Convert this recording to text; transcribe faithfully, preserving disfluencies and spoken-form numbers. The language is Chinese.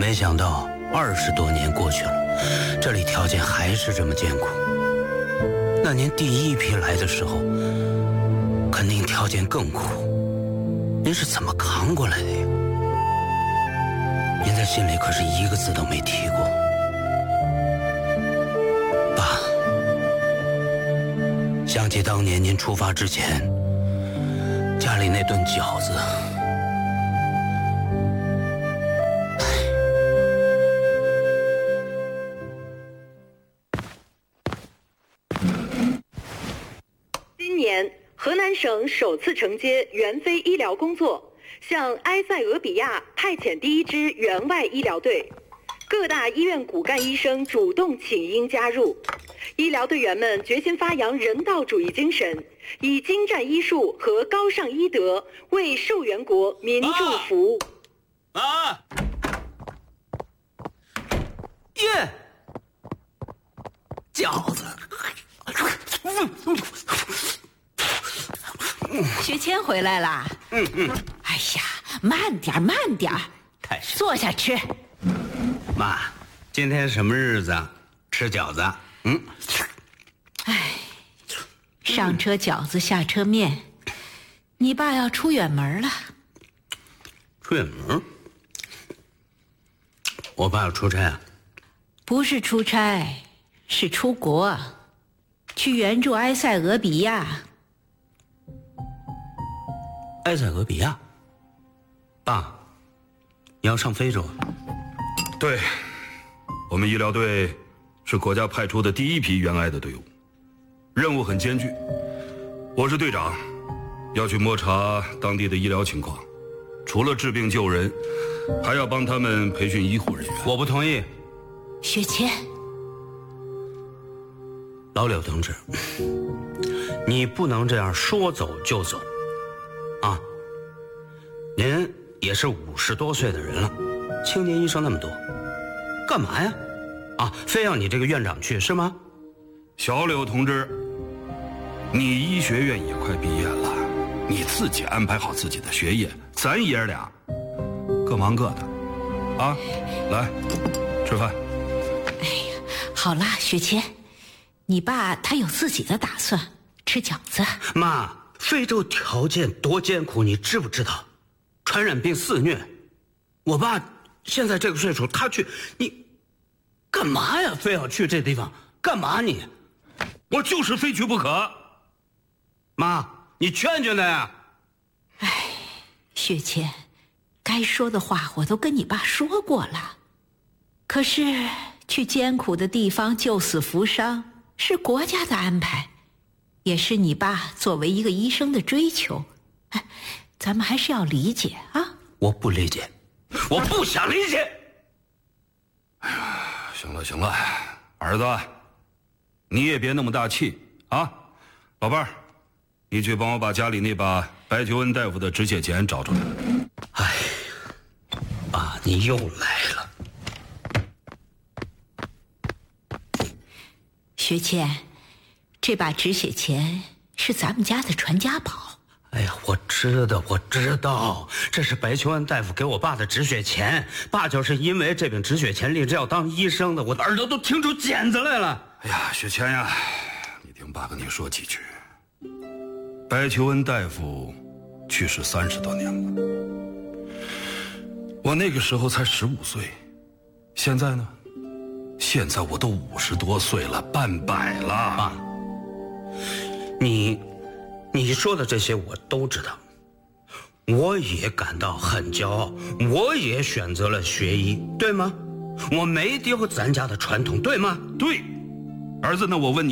没想到二十多年过去了，这里条件还是这么艰苦。那您第一批来的时候，肯定条件更苦，您是怎么扛过来的呀？您在信里可是一个字都没提过。爸，想起当年您出发之前，家里那顿饺子， 今年河南省首次承接援非医疗工作，向埃塞俄比亚派遣第一支援外医疗队，各大医院骨干医生主动请缨加入。医疗队员们决心发扬人道主义精神，以精湛医术和高尚医德为受援国民众服务。 啊！耶！饺子。 学谦回来啦。 嗯嗯。 哎呀，慢点慢点， 太是。 坐下吃。 妈，今天什么日子啊？吃饺子。嗯。 哎，上车饺子下车面，你爸要出远门了。 出远门？我爸要出差啊？ 不是出差，是出国，去援助埃塞俄比亚。 埃塞俄比亚？爸，你要上非洲？ 对，我们医疗队是国家派出的第一批援埃的队伍，任务很艰巨。我是队长，要去摸查当地的医疗情况，除了治病救人，还要帮他们培训医护人员。 我不同意。 学谦， 老柳同志，你不能这样说走就走啊！您也是五十多岁的人了，青年医生那么多，干嘛呀？啊，非要你这个院长去是吗？ 小柳同志，你医学院也快毕业了，你自己安排好自己的学业，咱爷儿俩各忙各的，啊，来吃饭。 哎呀，好啦，学谦，你爸他有自己的打算，吃饺子。 妈，非洲条件多艰苦，你知不知道？传染病肆虐，我爸现在这个岁数，他去，你干嘛呀？非要去这地方干嘛你？ 我就是非去不可。 妈，你劝劝他呀。 哎，学谦，该说的话我都跟你爸说过了，可是去艰苦的地方救死扶伤是国家的安排，也是你爸作为一个医生的追求。哎，咱们还是要理解啊。 我不理解，我不想理解。 哎呀，行了行了，儿子，你也别那么大气啊。宝贝儿，你去帮我把家里那把白求恩大夫的止血钳找出来。 哎，爸，你又来了。 学谦，这把止血钳是咱们家的传家宝。 哎呀，我知道，我知道，这是白求恩大夫给我爸的止血钳。爸就是因为这柄止血钳立志要当医生的，我的耳朵都听出茧子来了。 哎呀，雪谦呀，你听爸跟你说几句。白求恩大夫去世三十多年了，我那个时候才十五岁，现在呢？现在我都五十多岁了，半百了。 爸，你你说的这些我都知道，我也感到很骄傲，我也选择了学医，对吗？我没丢咱家的传统，对吗？ 对，儿子，那我问你。